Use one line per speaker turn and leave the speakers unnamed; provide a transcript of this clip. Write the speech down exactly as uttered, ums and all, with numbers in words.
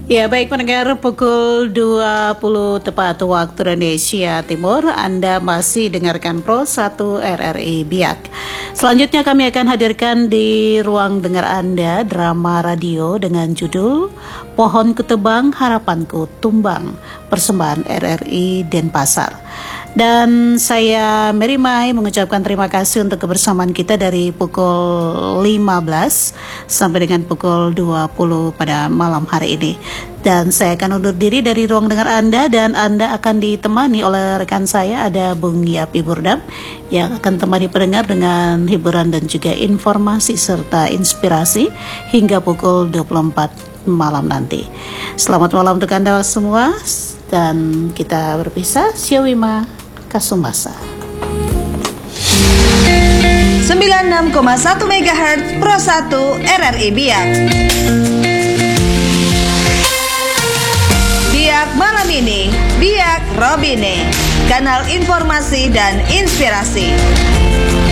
Ya, baik pendengar, pukul dua puluh tepat waktu Indonesia Timur, Anda masih dengarkan Pro satu R R I Biak. Selanjutnya kami akan hadirkan di ruang dengar Anda drama radio dengan judul Pohon Kutebang Harapanku Tumbang, persembahan R R I Denpasar. Dan saya Mary Mai mengucapkan terima kasih untuk kebersamaan kita dari pukul lima belas sampai dengan pukul dua puluh pada malam hari ini. Dan saya akan undur diri dari ruang dengar Anda, dan Anda akan ditemani oleh rekan saya, ada Bung Yapi Burdam, yang akan temani pendengar dengan hiburan dan juga informasi serta inspirasi hingga pukul dua puluh empat malam nanti. Selamat malam untuk Anda semua, dan kita berpisah. Syawima Kasumasa.
sembilan puluh enam koma satu megahertz Pro satu R R I Biak. Biak malam ini, Biak Robine, kanal informasi dan inspirasi.